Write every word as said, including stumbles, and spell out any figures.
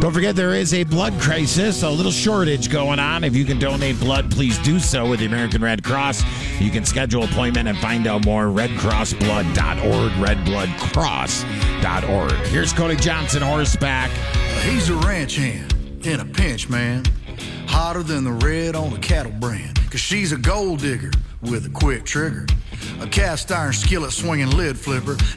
Don't forget, there is a blood crisis, a little shortage going on. If you can donate blood, please do so with the American Red Cross. You can schedule an appointment and find out more. red cross blood dot org, red blood cross dot org. Here's Cody Johnson, horseback. He's a ranch hand in a pinch, man. Hotter than the red on a cattle brand. Cause she's a gold digger with a quick trigger. A cast iron skillet swinging lid flipper.